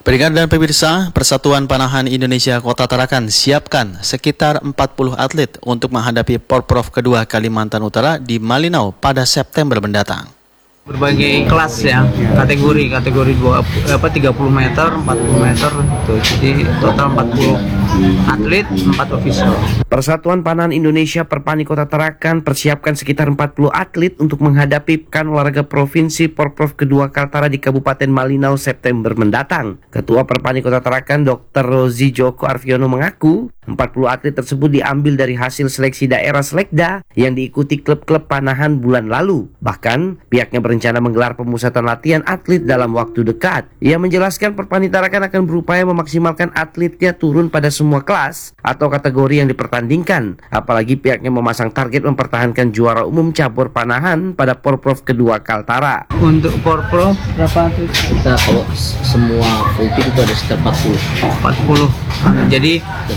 Pendengar dan pemirsa, Persatuan Panahan Indonesia Kota Tarakan siapkan sekitar 40 atlet untuk menghadapi Porprov kedua Kalimantan Utara di Malinau pada September mendatang. Berbagai kelas ya, kategori 30 meter, 40 meter gitu. Jadi total 40 atlet, 4 official. Persatuan Panahan Indonesia Perpani Kota Tarakan persiapkan sekitar 40 atlet untuk menghadapi Pekan Olahraga Provinsi Porprov kedua Kaltara di Kabupaten Malinau September mendatang. Ketua Perpani Kota Tarakan Dr. Rozi Joko Arviono mengaku 40 atlet tersebut diambil dari hasil seleksi daerah Selekda yang diikuti klub-klub panahan bulan lalu. Bahkan pihaknya berencana menggelar pemusatan latihan atlet dalam waktu dekat. Ia menjelaskan Perpani Tarakan akan berupaya memaksimalkan atletnya turun pada semua kelas atau kategori yang dipertandingkan. Apalagi pihaknya memasang target mempertahankan juara umum cabur panahan pada Porprov kedua Kaltara. Untuk Porprov berapa atlet? Kita kalau semua full team itu ada sekitar 40. Jadi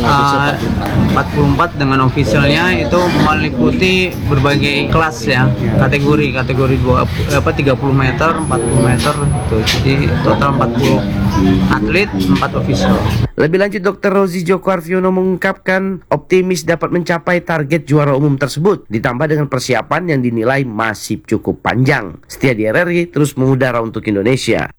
44 dengan officialnya itu meliputi berbagai kelas ya, kategori 30 meter, 40 meter gitu. Jadi total 40 atlet, 4 official. Lebih lanjut, Dr. Rozi Joko Arviono mengungkapkan optimis dapat mencapai target juara umum tersebut, ditambah dengan persiapan yang dinilai masih cukup panjang. Setia di RRI terus mengudara untuk Indonesia.